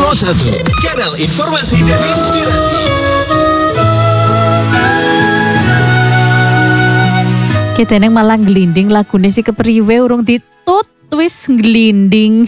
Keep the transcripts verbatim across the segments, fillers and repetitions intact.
Pro satu, kanal informasi dan inspirasi. Kita neng malah gelinding lagunya si kepriwe urung ditut wis gelinding.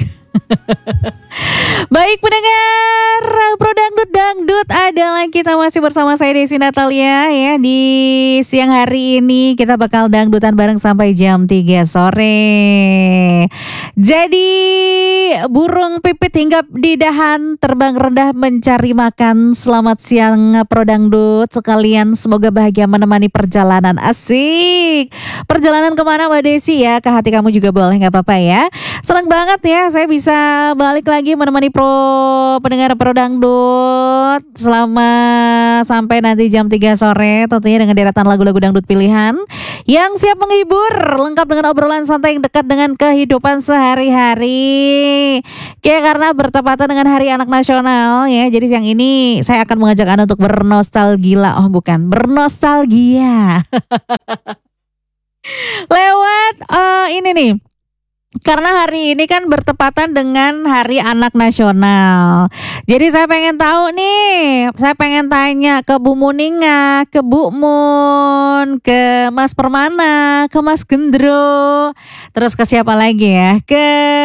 Baik pendengar Pro Dangdut Dangdut adalah kita masih bersama saya Desi Natalia ya. Di siang hari ini kita bakal dangdutan bareng sampai jam tiga sore. Jadi burung pipit hinggap di dahan, terbang rendah mencari makan. Selamat siang Pro Dangdut sekalian, semoga bahagia menemani perjalanan. Asik. Perjalanan kemana Mbak Desi ya? Ke hati kamu juga boleh, gak apa-apa ya. Senang banget ya saya bisa balik lagi menemani pro pendengar Pro Dangdut selama sampai nanti jam tiga sore, tentunya dengan deretan lagu-lagu dangdut pilihan yang siap menghibur, lengkap dengan obrolan santai yang dekat dengan kehidupan sehari-hari. Kayak karena bertepatan dengan Hari Anak Nasional ya, jadi siang ini saya akan mengajak Anda untuk bernostalgia. Oh bukan, bernostalgia lewat uh, ini nih. Karena hari ini kan bertepatan dengan Hari Anak Nasional. Jadi saya pengen tahu nih, saya pengen tanya ke Bu Muninga, ke Bu Mun, ke Mas Permana, ke Mas Gendro, terus ke siapa lagi ya? Ke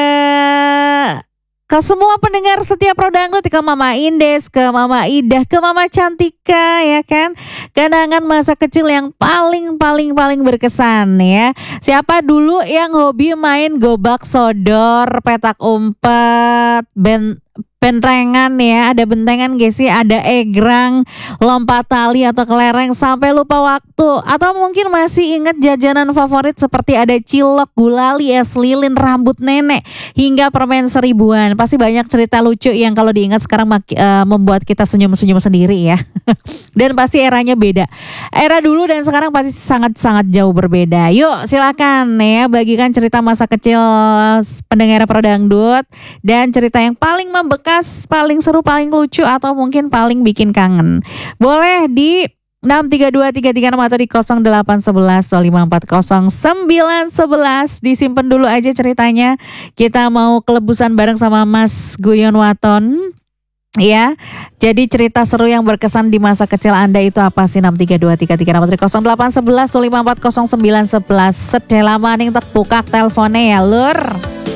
ke semua pendengar setiap Pro Dangdut, ke Mama Indes, ke Mama Ida, ke Mama Cantika ya kan. Kenangan masa kecil yang paling paling paling berkesan ya. Siapa dulu yang hobi main gobak sodor, petak umpet, ben bentengan ya, ada bentengan gak sih, ada egrang, lompat tali atau kelereng sampai lupa waktu. Atau mungkin masih ingat jajanan favorit seperti ada cilok, gulali, es lilin, rambut nenek, hingga permen seribuan. Pasti banyak cerita lucu yang kalau diingat sekarang uh, membuat kita senyum-senyum sendiri ya. Dan pasti eranya beda. Era dulu dan sekarang pasti sangat-sangat jauh berbeda. Yuk silakan ya, bagikan cerita masa kecil pendengar Pro Dangdut dan cerita yang paling membekas, paling seru, paling lucu, atau mungkin paling bikin kangen. Boleh di enam tiga dua tiga tiga enam atau di nol delapan satu satu lima empat nol sembilan satu satu. Disimpan dulu aja ceritanya. Kita mau kelebusan bareng sama Mas Guyon Waton. Ya, jadi cerita seru yang berkesan di masa kecil Anda itu apa sih? Enam tiga dua tiga tiga enam atau di nol delapan satu satu lima empat nol sembilan satu satu. Sedela maning tek buka teleponnya ya lur.